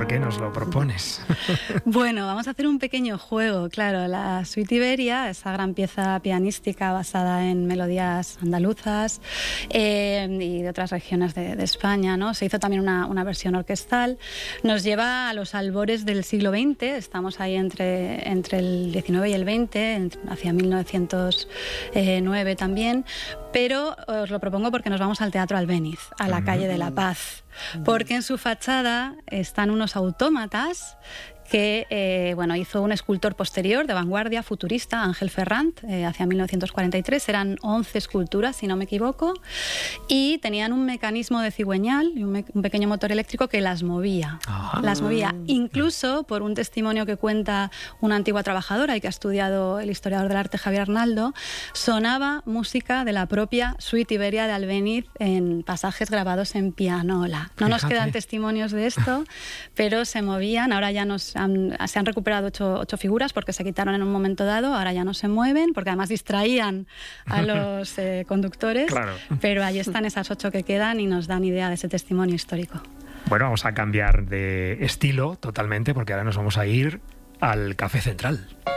¿Por qué nos lo propones? Bueno, vamos a hacer un pequeño juego. Claro, la Suite Iberia, esa gran pieza pianística basada en melodías andaluzas y de otras regiones de España, ¿no? Se hizo también una versión orquestal. Nos lleva a los albores del siglo XX. Estamos ahí entre el XIX y el XX, hacia 1909 también. Pero os lo propongo porque nos vamos al Teatro Albéniz, a la calle de la Paz, porque en su fachada están unos autómatas que hizo un escultor posterior de vanguardia futurista, Ángel Ferrand, hacia 1943. Eran 11 esculturas, si no me equivoco, y tenían un mecanismo de cigüeñal y un pequeño motor eléctrico que las movía. Las movía, incluso por un testimonio que cuenta una antigua trabajadora y que ha estudiado el historiador del arte Javier Arnaldo, sonaba música de la propia Suite Iberia de Albéniz en pasajes grabados en pianola. No nos quedan testimonios de esto, pero se movían. Ahora ya se han recuperado ocho figuras porque se quitaron en un momento dado, ahora ya no se mueven porque además distraían a los conductores, claro. Pero ahí están esas 8 que quedan y nos dan idea de ese testimonio histórico. Bueno, vamos a cambiar de estilo totalmente porque ahora nos vamos a ir al Café Central.